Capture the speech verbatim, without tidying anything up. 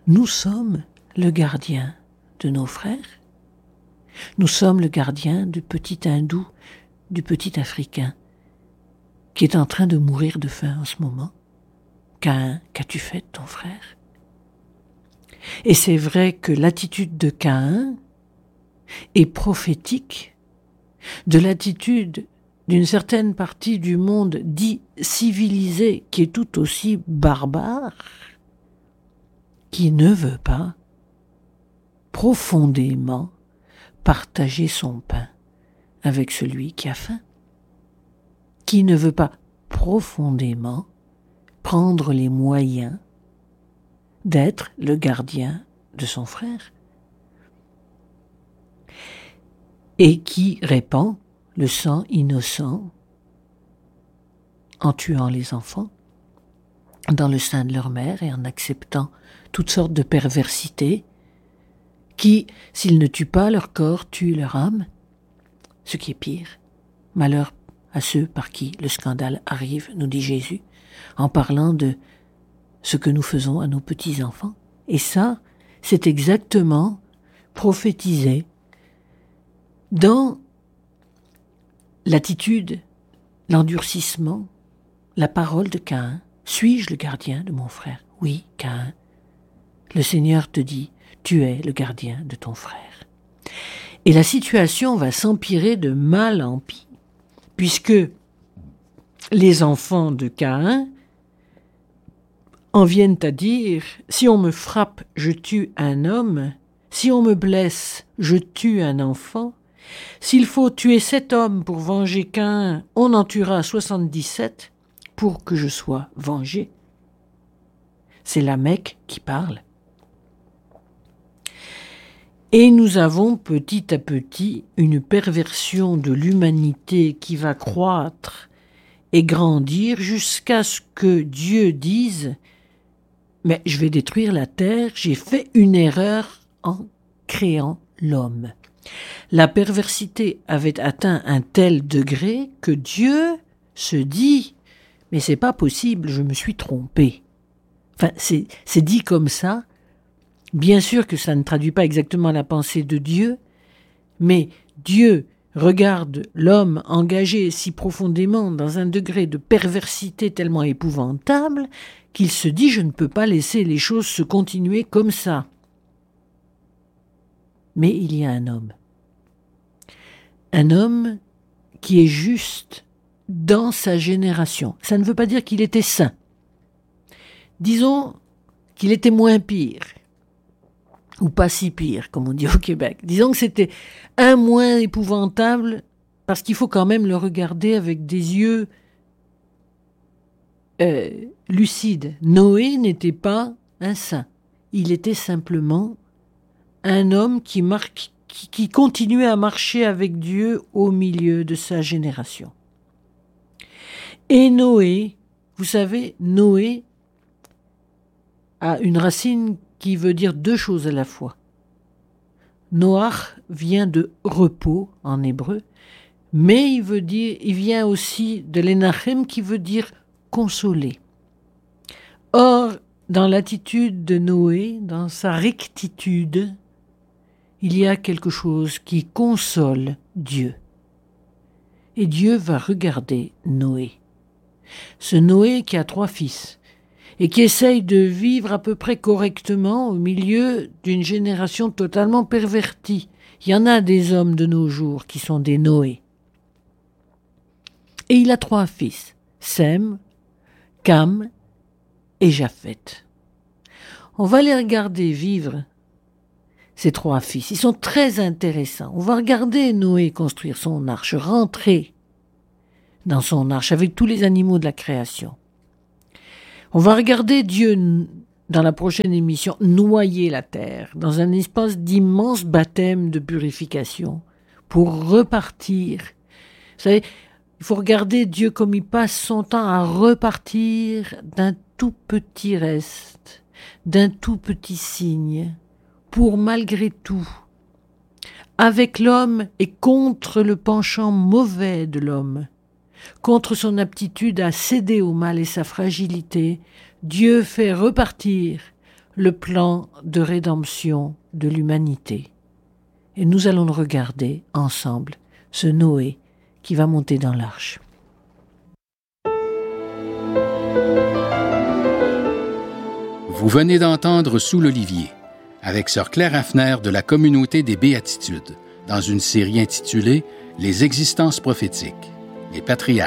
nous sommes le gardien de nos frères. Nous sommes le gardien du petit hindou, du petit africain, qui est en train de mourir de faim en ce moment. Caïn, qu'as-tu fait de ton frère? Et c'est vrai que l'attitude de Caïn est prophétique de l'attitude d'une certaine partie du monde dit civilisé, qui est tout aussi barbare, qui ne veut pas profondément partager son pain avec celui qui a faim, qui ne veut pas profondément prendre les moyens d'être le gardien de son frère, et qui répand le sang innocent en tuant les enfants dans le sein de leur mère et en acceptant toutes sortes de perversités qui, s'ils ne tuent pas leur corps, tuent leur âme, ce qui est pire. Malheur à ceux par qui le scandale arrive, nous dit Jésus, en parlant de ce que nous faisons à nos petits-enfants. Et ça, c'est exactement prophétisé dans l'attitude, l'endurcissement, la parole de Caïn. Suis-je le gardien de mon frère? Oui, Caïn. Le Seigneur te dit, tu es le gardien de ton frère. Et la situation va s'empirer de mal en pis, puisque les enfants de Caïn en viennent à dire, si on me frappe, je tue un homme, si on me blesse, je tue un enfant, s'il faut tuer sept hommes pour venger Caïn, on en tuera soixante-dix-sept pour que je sois vengé. C'est la Mecque qui parle. Et nous avons petit à petit une perversion de l'humanité qui va croître et grandir jusqu'à ce que Dieu dise « Mais je vais détruire la terre, j'ai fait une erreur en créant l'homme. » La perversité avait atteint un tel degré que Dieu se dit « Mais c'est pas possible, je me suis trompé. » Enfin, c'est, c'est dit comme ça. Bien sûr que ça ne traduit pas exactement la pensée de Dieu, mais Dieu regarde l'homme engagé si profondément dans un degré de perversité tellement épouvantable qu'il se dit « Je ne peux pas laisser les choses se continuer comme ça. » Mais il y a un homme. Un homme qui est juste dans sa génération. Ça ne veut pas dire qu'il était saint. Disons qu'il était moins pire. Ou pas si pire, comme on dit au Québec. Disons que c'était un moins épouvantable, parce qu'il faut quand même le regarder avec des yeux euh, lucides. Noé n'était pas un saint. Il était simplement un homme qui, marque, qui, qui continuait à marcher avec Dieu au milieu de sa génération. Et Noé, vous savez, Noé a une racine qui veut dire deux choses à la fois. Noach vient de repos en hébreu, mais il veut dire, il vient aussi de l'enachem qui veut dire consoler. Or, dans l'attitude de Noé, dans sa rectitude, il y a quelque chose qui console Dieu. Et Dieu va regarder Noé. Ce Noé qui a trois fils, et qui essaye de vivre à peu près correctement au milieu d'une génération totalement pervertie. Il y en a des hommes de nos jours qui sont des Noé. Et il a trois fils, Sem, Cam et Japheth. On va les regarder vivre, ces trois fils. Ils sont très intéressants. On va regarder Noé construire son arche, rentrer dans son arche avec tous les animaux de la création. On va regarder Dieu, dans la prochaine émission, noyer la terre dans un espace d'immense baptême de purification pour repartir. Vous savez, il faut regarder Dieu comme il passe son temps à repartir d'un tout petit reste, d'un tout petit signe, pour malgré tout, avec l'homme et contre le penchant mauvais de l'homme, contre son aptitude à céder au mal et sa fragilité, Dieu fait repartir le plan de rédemption de l'humanité. Et nous allons regarder ensemble ce Noé qui va monter dans l'arche. Vous venez d'entendre Sous l'olivier, avec sœur Claire Hafner de la Communauté des Béatitudes, dans une série intitulée « Les existences prophétiques, les patriarches ».